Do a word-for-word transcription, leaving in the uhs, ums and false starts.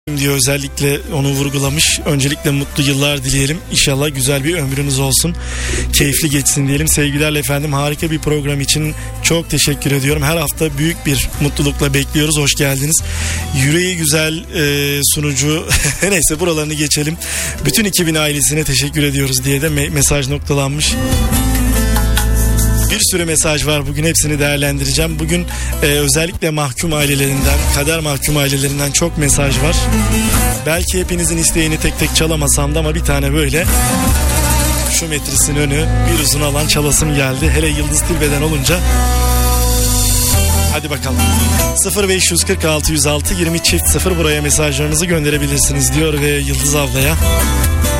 diyor, özellikle onu vurgulamış. Öncelikle mutlu yıllar dileyelim. İnşallah güzel bir ömrünüz olsun. Keyifli geçsin diyelim. Sevgilerle efendim, harika bir program için çok teşekkür ediyorum. Her hafta büyük bir mutlulukla bekliyoruz. Hoş geldiniz. Yüreği güzel e, sunucu. Neyse, buralarını geçelim. Bütün ekibin ailesine teşekkür ediyoruz diye de me- mesaj noktalanmış. Bir sürü mesaj var, bugün hepsini değerlendireceğim. Bugün e, özellikle mahkum ailelerinden, kader mahkum ailelerinden çok mesaj var. Belki hepinizin isteğini tek tek çalamasam da ama bir tane böyle şu metrisin önü bir uzun alan çalasım geldi. Hele Yıldız Tilbe'den olunca. Hadi bakalım. sıfır beş kırk altı yüz altı yirmi çift sıfır buraya mesajlarınızı gönderebilirsiniz diyor ve Yıldız ablaya